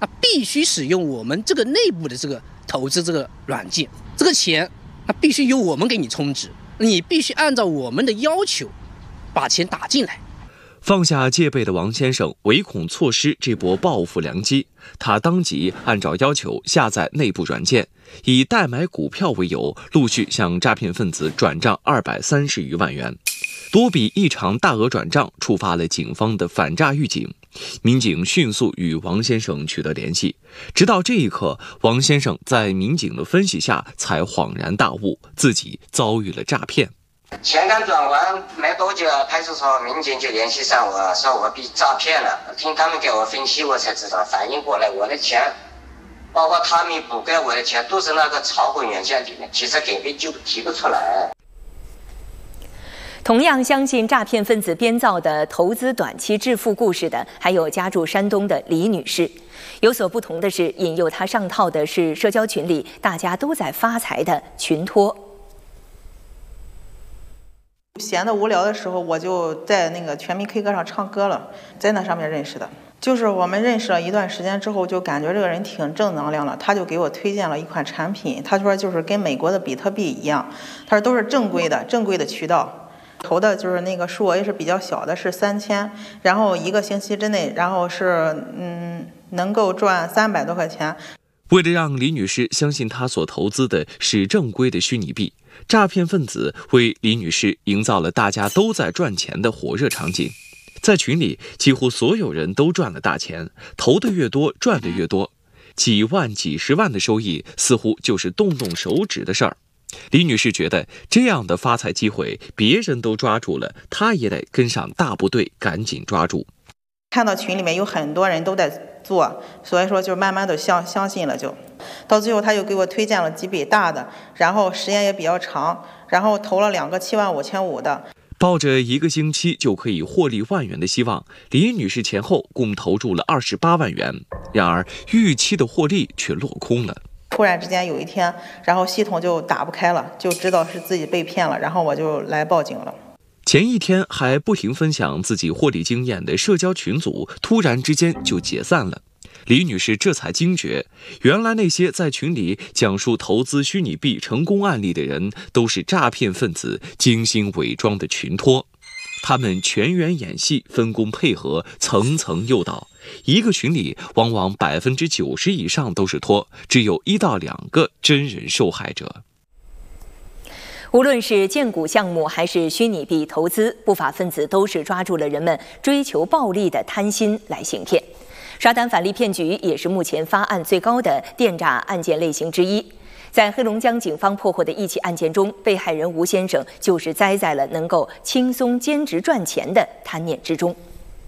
那必须使用我们这个内部的这个投资这个软件，这个钱那必须由我们给你充值，你必须按照我们的要求把钱打进来。 放下戒备的王先生唯恐错失这波报复良机，他当即按照要求下载内部软件，以代买股票为由，陆续向诈骗分子转账230余万元。多笔异常大额转账触发了警方的反诈预警，民警迅速与王先生取得联系。直到这一刻，王先生在民警的分析下才恍然大悟，自己遭遇了诈骗。 钱刚转完没多久，派出所民警就联系上我，说我被诈骗了。听他们给我分析，我才知道，反应过来我的钱，包括他们补给我的钱，都是那个炒股软件里面，其实根本就提不出来。 同样相信诈骗分子编造的投资短期致富故事的，还有家住山东的李女士。有所不同的是，引诱她上套的是社交群里大家都在发财的群托。 闲得无聊的时候，我就在那个全民 K 歌上唱歌了，在那上面认识的。就是我们认识了一段时间之后，就感觉这个人挺正能量了，他就给我推荐了一款产品，他说就是跟美国的比特币一样，他说都是正规的渠道，投的就是那个数额也是比较小的，是3000，然后1个星期之内，然后是能够赚300多块钱。 为了让李女士相信她所投资的是正规的虚拟币，诈骗分子为李女士营造了大家都在赚钱的火热场景。在群里，几乎所有人都赚了大钱，投的越多，赚的越多，几万、几十万的收益似乎就是动动手指的事儿。李女士觉得这样的发财机会，别人都抓住了，她也得跟上大部队，赶紧抓住。 看到群里面有很多人都在做，所以说就慢慢的相信了，就到最后他又给我推荐了几笔大的，然后时间也比较长，然后投了2个75500的。 抱着1个星期就可以获利万元的希望，李女士前后共投注了28万元，然而预期的获利却落空了。 突然之间有一天，然后系统就打不开了，就知道是自己被骗了，然后我就来报警了。 前一天还不停分享自己获利经验的社交群组，突然之间就解散了。李女士这才惊觉，原来那些在群里讲述投资虚拟币成功案例的人，都是诈骗分子精心伪装的群托。他们全员演戏，分工配合，层层诱导。一个群里往往90%以上都是托，只有1到2个真人受害者。 无论是荐股项目还是虚拟币投资，不法分子都是抓住了人们追求暴利的贪心来行骗。刷单返利骗局也是目前发案最高的电诈案件类型之一。在黑龙江警方破获的一起案件中，被害人吴先生就是栽在了能够轻松兼职赚钱的贪念之中。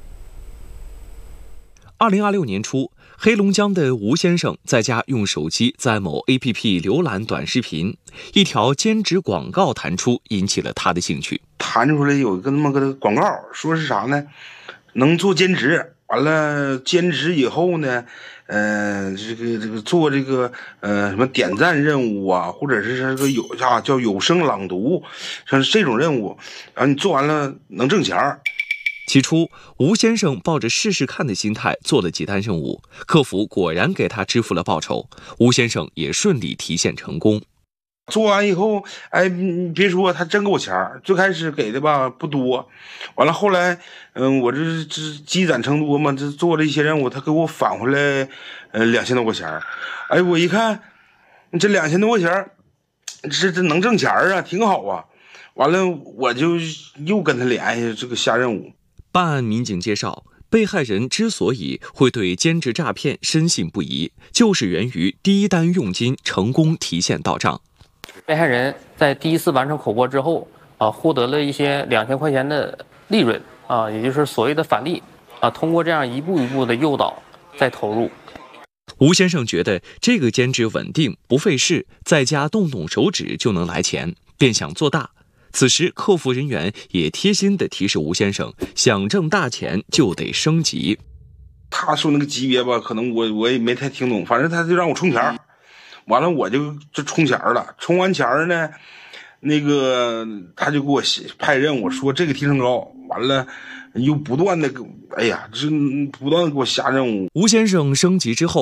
2026年初，黑龙江的吴先生在家用手机在某 APP 浏览短视频，一条兼职广告弹出，引起了他的兴趣。 弹出来有一个那么个广告，说是啥呢？能做兼职，完了兼职以后呢，这个做这个什么点赞任务啊，或者是这个叫有声朗读，像这种任务，然后你做完了能挣钱。 起初，吴先生抱着试试看的心态做了几单任务，客服果然给他支付了报酬，吴先生也顺利提现成功。 做完以后，哎，你别说，他真给我钱，最开始给的吧不多，完了后来，我这积攒成多嘛，这做了一些任务，他给我返回来，2000多块钱，哎，我一看，你这2000多块钱，这能挣钱啊，挺好啊，完了我就又跟他联系这个下任务。 办案民警介绍，被害人之所以会对兼职诈骗深信不疑，就是源于第一单佣金成功提现到账。 被害人在第一次完成口播之后，获得了一些2000块钱的利润，也就是所谓的返利，通过这样一步一步的诱导再投入。 吴先生觉得这个兼职稳定不费事，在家动动手指就能来钱，便想做大。此时客服人员也贴心地提示吴先生，想挣大钱就得升级。 他说那个级别吧，可能我也没太听懂，反正他就让我充钱，完了我就充钱了。充完钱呢，那个他就给我派任务，说这个提成高，完了又不断的，哎呀，这不断的给我下任务。 吴先生升级之后，